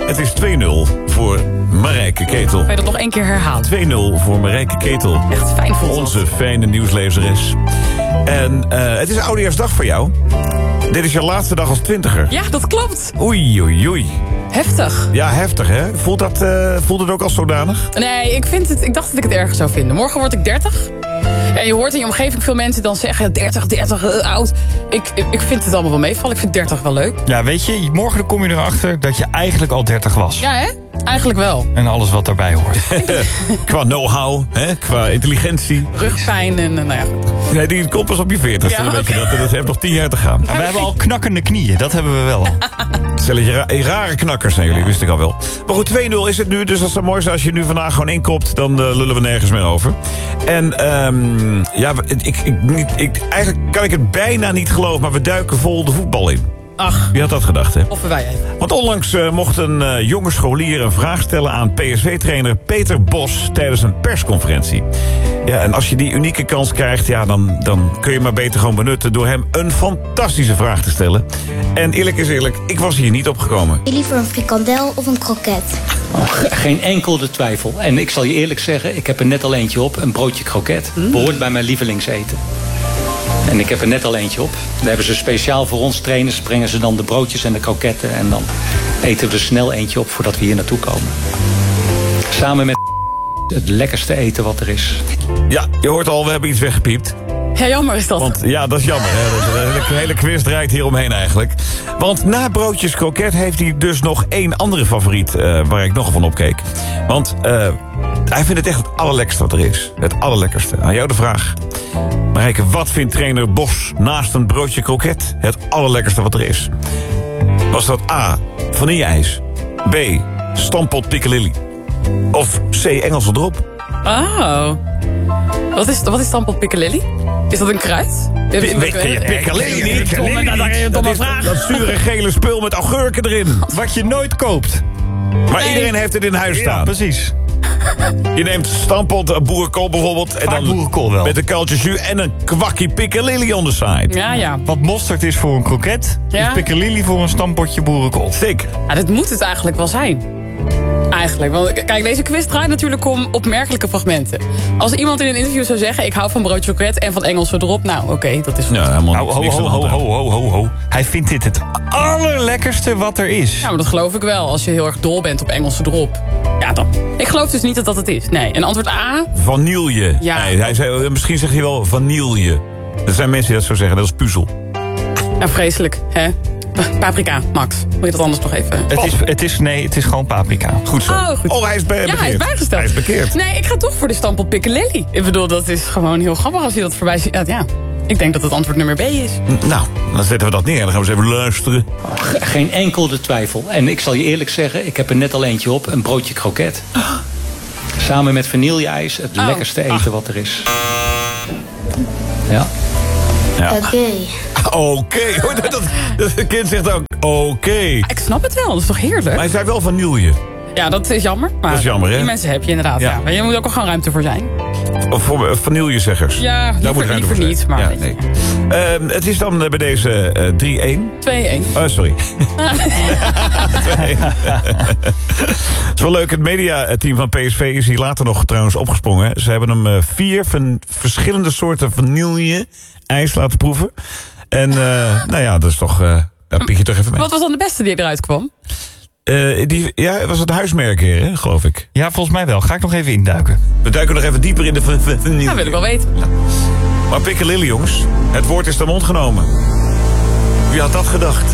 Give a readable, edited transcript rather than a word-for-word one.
Het is 2-0 voor Marijke Ketel. Kan je dat nog één keer herhalen? 2-0 voor Marijke Ketel. Echt fijn voor ons. Onze fijne nieuwslezeres. En het is Oudejaarsdag voor jou. Dit is je laatste dag als 20er. Ja, dat klopt. Oei, oei, oei. Heftig. Ja, heftig, hè? Voelt het ook als zodanig? Nee, ik dacht dat ik het erg zou vinden. Morgen word ik 30. En je hoort in je omgeving veel mensen dan zeggen... 30, oud. Ik vind het allemaal wel meevallen. Ik vind 30 wel leuk. Ja, weet je, morgen kom je erachter dat je eigenlijk al 30 was. Ja, hè? Eigenlijk wel. En alles wat daarbij hoort. Qua know-how, hè? Qua intelligentie. Rugpijn en nou ja, goed. Nee, die komt pas op je 40. Ja, Dan weet je dat heeft nog 10 jaar te gaan. Maar we hebben al knakkende knieën, dat hebben we wel. Stelletje rare knakkers zijn jullie, wist ik al wel. Maar goed, 2-0 is het nu, dus dat is mooi zijn. Als je nu vandaag gewoon inkopt, dan lullen we nergens meer over. En ja, eigenlijk kan ik het bijna niet geloven, maar we duiken vol de voetbal in. Ach, Wie had dat gedacht, hè? of wij even. Want onlangs mocht een jonge scholier een vraag stellen aan PSV-trainer Peter Bos tijdens een persconferentie. Ja, en als je die unieke kans krijgt, ja, dan kun je maar beter gewoon benutten door hem een fantastische vraag te stellen. En eerlijk is eerlijk, ik was hier niet opgekomen. Liever een frikandel of een kroket? Geen enkel de twijfel. En ik zal je eerlijk zeggen, ik heb er net al eentje op. Een broodje kroket. Behoort bij mijn lievelingseten. En ik heb er net al eentje op. Daar hebben ze speciaal voor ons trainers. Brengen ze dan de broodjes en de kroketten. En dan eten we er snel eentje op voordat we hier naartoe komen. Samen met het lekkerste eten wat er is. Ja, je hoort al, we hebben iets weggepiept. Ja, jammer is dat. Want ja, dat is jammer. Hè? De hele quiz draait hieromheen eigenlijk. Want na broodjes kroket heeft hij dus nog één andere favoriet... waar ik nog van opkeek. Want hij vindt het echt het allerlekkerste wat er is. Het allerlekkerste. Aan jou de vraag. Marijke, wat vindt trainer Bos naast een broodje kroket het allerlekkerste wat er is? Was dat A, vanille-ijs, B, stampot piccalilli of C, Engelse drop? Oh. Wat is stampot piccalilli? Is dat een kruid? Weet je piccalilli niet? Dat zure gele spul met augurken erin. Wat je nooit koopt. Maar iedereen heeft het in huis staan. Ja, precies. Je neemt stampot boerenkool bijvoorbeeld. En dan boerenkool wel. met een kuiltje jus en een kwakkie piccalilli on the side. Ja. Wat mosterd is voor een kroket, Ja. is piccalilli voor een stampotje boerenkool. Zeker. Ja, dat moet het eigenlijk wel zijn. Eigenlijk. Want kijk, deze quiz draait natuurlijk om opmerkelijke fragmenten. Als iemand in een interview zou zeggen... ik hou van broodje kroket en van Engelse drop... nou, oké, dat is goed. Ja, helemaal Ho, niks aan de hand aan. ho. Hij vindt dit het allerlekkerste wat er is. Ja, maar dat geloof ik wel. Als je heel erg dol bent op Engelse drop. Ja, dan. Ik geloof dus niet dat dat het is. Nee. En antwoord A? Vanille. Ja. Nee, hij zei, misschien zeg je wel vanille. Er zijn mensen die dat zo zeggen, dat is puzzel. Ja, vreselijk, hè? Paprika, Max. Moet je dat anders nog even... Het is gewoon paprika. Goed zo. Oh, goed. hij is bekeerd. Ja, hij is bijgesteld. Hij is bekeerd. Nee, ik ga toch voor de stampot piccalilli. Ik bedoel, dat is gewoon heel grappig als je dat voorbij ziet. Ja, ik denk dat het antwoord nummer B is. Nou, dan zetten we dat neer en dan gaan we eens even luisteren. Geen enkel de twijfel. En ik zal je eerlijk zeggen, ik heb er net al eentje op. Een broodje kroket. Samen met vanille-ijs. Het lekkerste eten wat er is. Ja. Ja. Oké. Dat kind zegt ook oké. Ik snap het wel, dat is toch heerlijk? Maar hij zei wel vanille. Ja, dat is jammer. Maar Dat is jammer, hè? die mensen heb je inderdaad. Ja. Ja. Maar je moet ook al gewoon ruimte voor zijn. Of voor vanillezeggers. Ja, Daar moet liever ruimte voor zijn. niet, maar... Ja, weet je. nee. Het is dan bij deze 3-1. 2-1. Oh, sorry. Het is wel leuk. Het mediateam van PSV is hier later nog trouwens opgesprongen. Ze hebben hem 4 verschillende soorten vanille-ijs laten proeven. En nou ja, dat is toch... daar piek je toch even mee. Wat was dan de beste die eruit kwam? Was het huismerk, hè, geloof ik. Ja, volgens mij wel. Ga ik nog even induiken. We duiken nog even dieper in de vanille. Ja, wil ik wel weten. Maar piccalilli, jongens. Het woord is de mond genomen. Wie had dat gedacht?